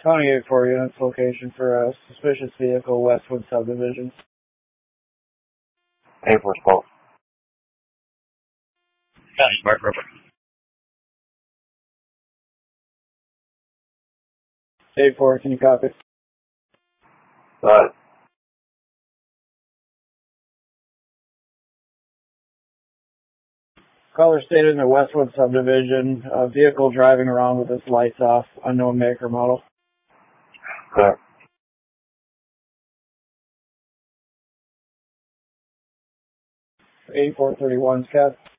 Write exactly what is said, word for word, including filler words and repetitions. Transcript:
twenty-eight four units location for a suspicious vehicle, Westwood subdivision. eight four twelve. County Mark Roper. eight four, can you copy? Got it. Caller stated in the Westwood subdivision, a vehicle driving around with its lights off, unknown make or model. Correct. eighty-four thirty-one, Scott.